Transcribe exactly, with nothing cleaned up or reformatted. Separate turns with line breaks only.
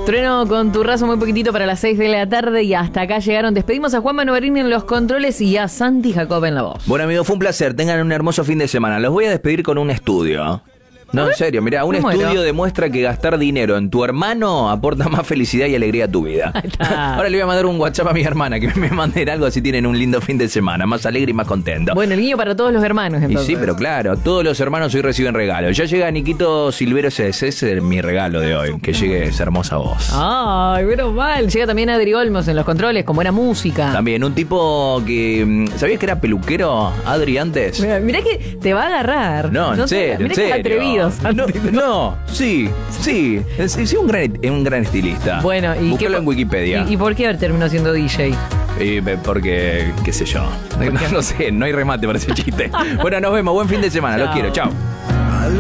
Trueno con Turrazo muy poquitito para las seis de la tarde y hasta acá llegaron. Despedimos a Juan Manovarini en los controles y a Santi Jacob en la voz.
Bueno, amigos, fue un placer. Tengan un hermoso fin de semana. Los voy a despedir con un estudio. No, en serio, mirá, un estudio muero. demuestra que gastar dinero en tu hermano aporta más felicidad y alegría a tu vida. Ahora le voy a mandar un WhatsApp a mi hermana que me manden algo así tienen un lindo fin de semana, más alegre y más contento.
Bueno, el niño para todos los hermanos, entonces.
Y sí, pero claro, todos los hermanos hoy reciben regalos. Ya llega Niquito Silvero, ese, ese es mi regalo de hoy, que llegue esa hermosa voz.
Ay, menos mal. Llega también Adri Olmos en los controles, con buena música.
También, un tipo que... ¿Sabías que era peluquero, Adri, antes?
Mirá, mirá que te va a agarrar.
No, en
no
serio,
sé, mirá
en
que
serio.
atrevidos.
No, no, sí, sí, es, es un gran, es un gran estilista.
Bueno, y
búscalo
qué,
en Wikipedia.
¿Y, ¿Y por qué terminó siendo D J?
Y porque, qué sé yo, no, no sé, no hay remate para ese chiste. Bueno, nos vemos, buen fin de semana, los quiero, chao.